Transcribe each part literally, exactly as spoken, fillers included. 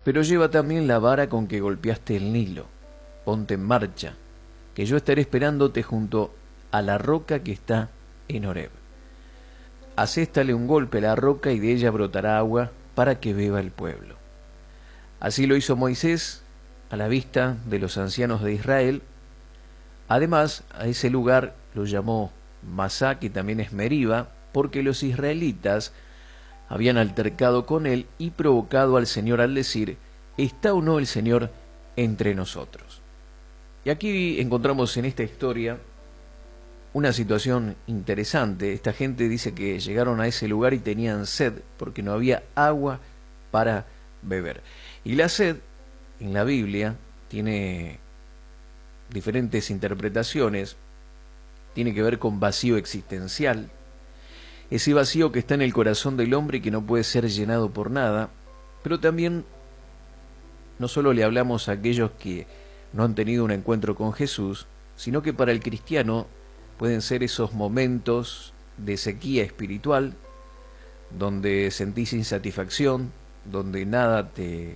pero lleva también la vara con que golpeaste el Nilo. Ponte en marcha, que yo estaré esperándote junto a la roca que está en Horeb. Aséstale un golpe a la roca y de ella brotará agua para que beba el pueblo. Así lo hizo Moisés a la vista de los ancianos de Israel. Además, a ese lugar lo llamó Masá, que también es Meriba, porque los israelitas habían altercado con él y provocado al Señor al decir: ¿está o no el Señor entre nosotros? Y aquí encontramos en esta historia una situación interesante. Esta gente dice que llegaron a ese lugar y tenían sed porque no había agua para beber. Y la sed en la Biblia tiene diferentes interpretaciones. Tiene que ver con vacío existencial, ese vacío que está en el corazón del hombre y que no puede ser llenado por nada. Pero también no solo le hablamos a aquellos que no han tenido un encuentro con Jesús, sino que para el cristiano pueden ser esos momentos de sequía espiritual, donde sentís insatisfacción, donde nada te,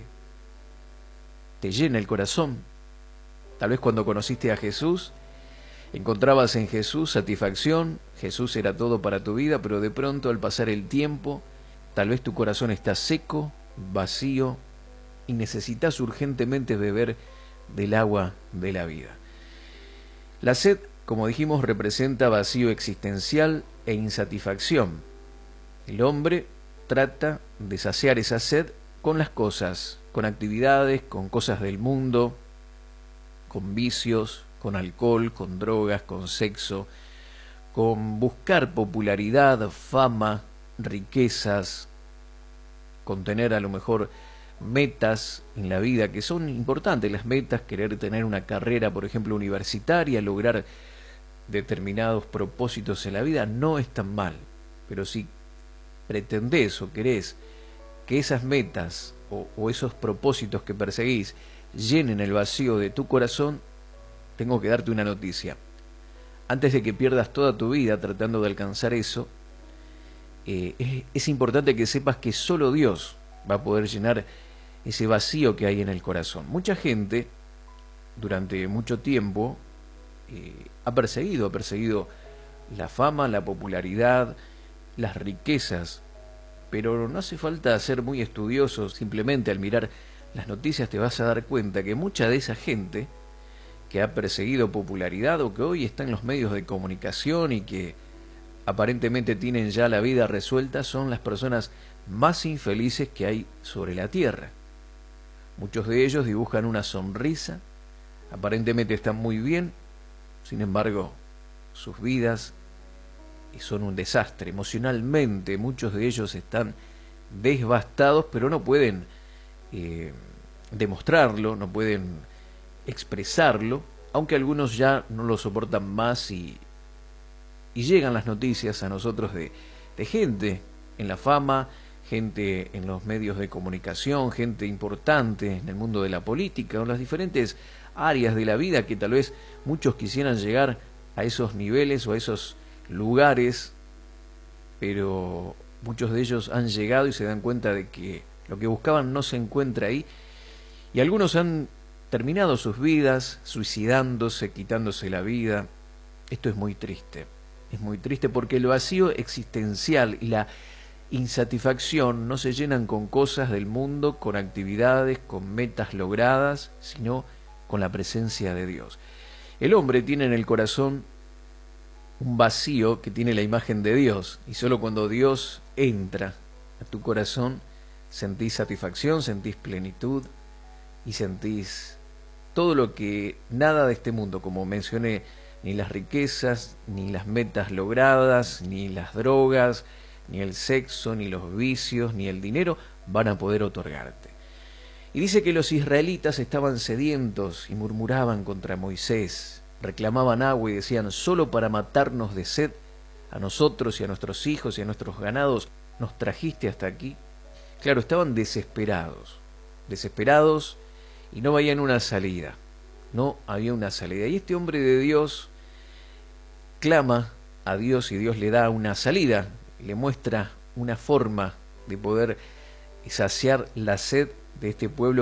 te llena el corazón. Tal vez cuando conociste a Jesús, encontrabas en Jesús satisfacción, Jesús era todo para tu vida, pero de pronto al pasar el tiempo, tal vez tu corazón está seco, vacío, y necesitas urgentemente beber del agua de la vida. La sed, como dijimos, representa vacío existencial e insatisfacción. El hombre trata de saciar esa sed con las cosas, con actividades, con cosas del mundo, con vicios, con alcohol, con drogas, con sexo, con buscar popularidad, fama, riquezas, con tener a lo mejor metas en la vida que son importantes. Las metas, querer tener una carrera, por ejemplo, universitaria, lograr determinados propósitos en la vida, no es tan mal. Pero si pretendés o querés que esas metas o, o esos propósitos que perseguís llenen el vacío de tu corazón, tengo que darte una noticia. Antes de que pierdas toda tu vida tratando de alcanzar eso, eh, es, es importante que sepas que solo Dios va a poder llenar ese vacío que hay en el corazón. Mucha gente durante mucho tiempo eh, ha perseguido, ha perseguido la fama, la popularidad, las riquezas, pero no hace falta ser muy estudioso. Simplemente al mirar las noticias te vas a dar cuenta que mucha de esa gente que ha perseguido popularidad o que hoy está en los medios de comunicación y que aparentemente tienen ya la vida resuelta son las personas más infelices que hay sobre la tierra. Muchos de ellos dibujan una sonrisa, aparentemente están muy bien, sin embargo, sus vidas son un desastre. Emocionalmente, muchos de ellos están devastados, pero no pueden eh, demostrarlo, no pueden expresarlo, aunque algunos ya no lo soportan más y, y llegan las noticias a nosotros de, de gente en la fama, gente en los medios de comunicación, gente importante en el mundo de la política, en las diferentes áreas de la vida, que tal vez muchos quisieran llegar a esos niveles o a esos lugares, pero muchos de ellos han llegado y se dan cuenta de que lo que buscaban no se encuentra ahí, y algunos han terminado sus vidas suicidándose, quitándose la vida. Esto es muy triste, es muy triste porque el vacío existencial y la insatisfacción no se llenan con cosas del mundo, con actividades, con metas logradas, sino con la presencia de Dios. El hombre tiene en el corazón un vacío que tiene la imagen de Dios, y solo cuando Dios entra a tu corazón sentís satisfacción, sentís plenitud y sentís todo lo que nada de este mundo, como mencioné, ni las riquezas, ni las metas logradas, ni las drogas, ni el sexo, ni los vicios, ni el dinero van a poder otorgarte. Y dice que los israelitas estaban sedientos y murmuraban contra Moisés, reclamaban agua y decían: solo para matarnos de sed, a nosotros y a nuestros hijos y a nuestros ganados, nos trajiste hasta aquí. Claro, estaban desesperados, desesperados y no veían una salida, no había una salida. Y este hombre de Dios clama a Dios y Dios le da una salida, le muestra una forma de poder saciar la sed de este pueblo